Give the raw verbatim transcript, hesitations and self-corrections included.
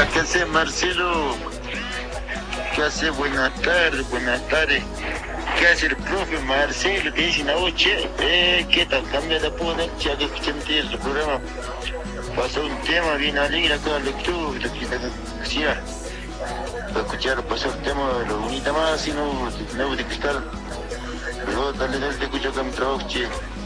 Hola, ¿qué hace Marcelo? ¿Qué hace? Buenas tardes, buenas tardes. ¿Qué hace el profe Marcelo? Te dicen a vos, che, eh, ¿qué tal? Cambia de apodo, ya que escuchaste el programa. Pasó un tema bien alegre acá en el club, lo que te decía. Para escuchar, pasó el tema de los bonitas más, y no, no de cristal. Pero dale, dale, te escucho acá en mi trabajo, che.